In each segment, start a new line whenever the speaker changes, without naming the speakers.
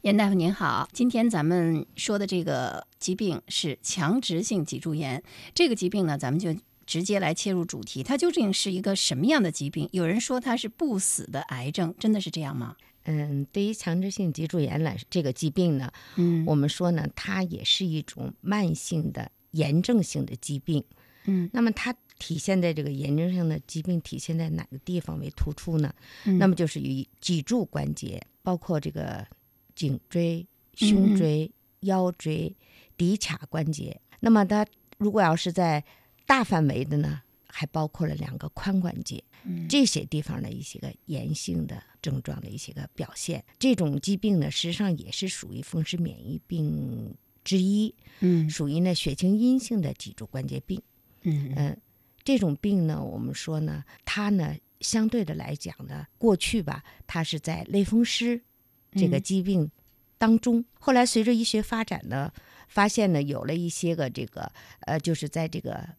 严大夫您好，今天咱们说的这个疾病是强直性脊柱炎。这个疾病呢，咱们就直接来切入主题，它究竟是一个什么样的疾病？有人说它是不死的癌症，真的是这样吗？
对于强直性脊柱炎这个疾病呢，我们说呢，它也是一种慢性的炎症性的疾病。那么它体现在这个炎症性的疾病体现在哪个地方为突出呢？那么就是与脊柱关节，包括这个颈椎、胸椎、腰椎、骶髂关节。那么它如果要是在大范围的呢，还包括了2个髋关节，这些地方的一些个炎性的症状的一些个表现。这种疾病呢，实际上也是属于风湿免疫病之一，属于呢血清阴性的脊柱关节病。这种病呢，我们说呢，它呢相对的来讲呢，过去吧，它是在类风湿这个疾病当中，后来随着医学发展呢，发现呢有了一些个这个就是在这个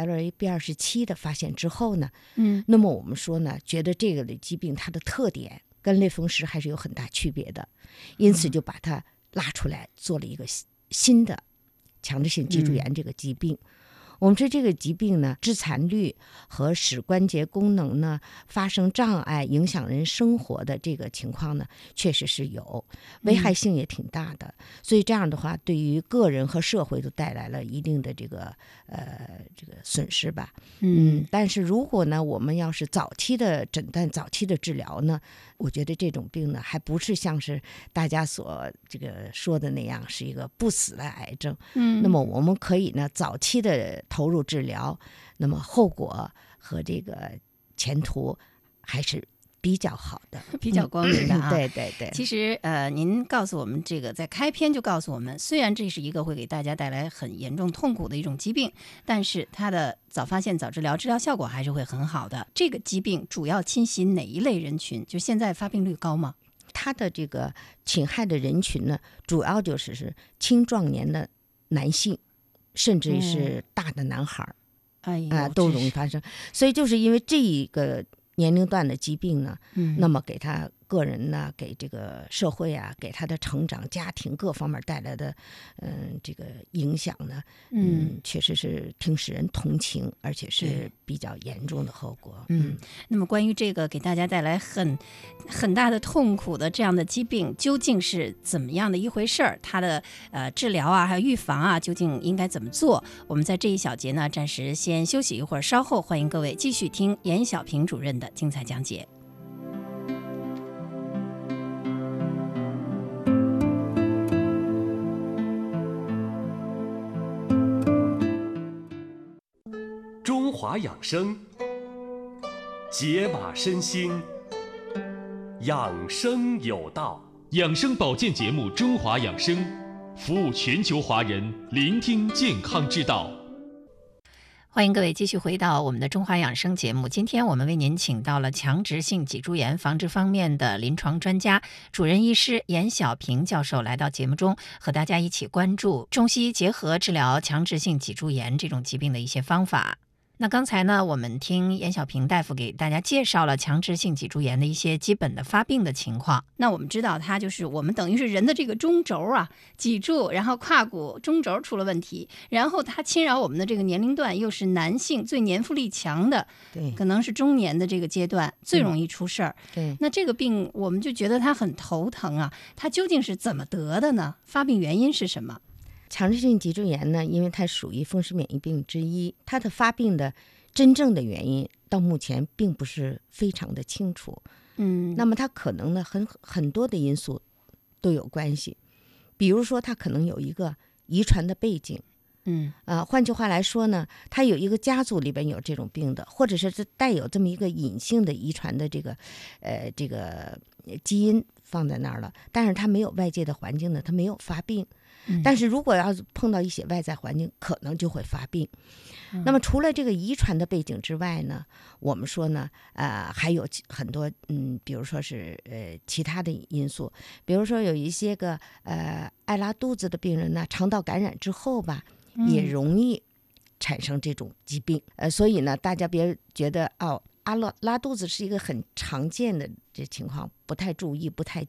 HLA-B27 的发现之后呢，那么我们说呢，觉得这个的疾病它的特点跟类风湿还是有很大区别的，因此就把它拉出来做了一个新的强直性脊柱炎这个疾病。我们说这个疾病呢，致残率和使关节功能呢发生障碍，影响人生活的这个情况呢，确实是有，危害性也挺大的。所以这样的话，对于个人和社会都带来了一定的这个损失吧。但是如果呢，我们要是早期的诊断、早期的治疗呢，我觉得这种病呢，还不是像是大家所这个说的那样是一个不死的癌症。那么我们可以呢，早期的投入治疗，那么后果和这个前途还是比较好的，
比较光明的啊。
对对对。
其实您告诉我们这个，在开篇就告诉我们，虽然这是一个会给大家带来很严重痛苦的一种疾病，但是它的早发现、早治疗，治疗效果还是会很好的。这个疾病主要侵袭哪一类人群？就现在发病率高吗？
它的这个侵害的人群呢，主要就是青壮年的男性，甚至是大的男孩，都容易发生。所以就是因为这一个年龄段的疾病呢，那么给他个人呢，给这个社会啊，给他的成长、家庭各方面带来的这个影响呢，确实是挺使人同情，而且是比较严重的后果。
那么关于这个给大家带来很大的痛苦的这样的疾病，究竟是怎么样的一回事儿？它的治疗啊，还有预防啊，究竟应该怎么做？我们在这一小节呢，暂时先休息一会儿，稍后欢迎各位继续听严小平主任的精彩讲解。
中华养生，解码身心，养生有道。
养生保健节目《中华养生》，服务全球华人，聆听健康之道。
欢迎各位继续回到我们的中华养生节目。今天我们为您请到了强直性脊柱炎防治方面的临床专家、主任医师严小平教授来到节目中，和大家一起关注中西医结合治疗强直性脊柱炎这种疾病的一些方法。那刚才呢，我们听严小平大夫给大家介绍了强直性脊柱炎的一些基本的发病的情况。那我们知道它就是我们等于是人的这个中轴啊，脊柱，然后胯骨中轴出了问题，然后它侵扰我们的这个年龄段又是男性最年富力强的，
对，
可能是中年的这个阶段最容易出事儿。
对，
那这个病我们就觉得它很头疼啊，它究竟是怎么得的呢？发病原因是什么？
强直性脊柱炎呢，因为它属于风湿免疫病之一，它的发病的真正的原因到目前并不是非常的清楚。那么它可能呢很多的因素都有关系，比如说它可能有一个遗传的背景。换句话来说呢，它有一个家族里边有这种病的，或者是带有这么一个隐性的遗传的这个基因放在那儿了，但是它没有外界的环境呢，它没有发病。但是如果要是碰到一些外在环境，可能就会发病。那么除了这个遗传的背景之外呢，我们说呢，还有很多比如说是其他的因素，比如说有一些个爱拉肚子的病人呢，肠道感染之后吧，也容易产生这种疾病。所以呢，大家别觉得拉肚子是一个很常见的这情况，不太注意，不太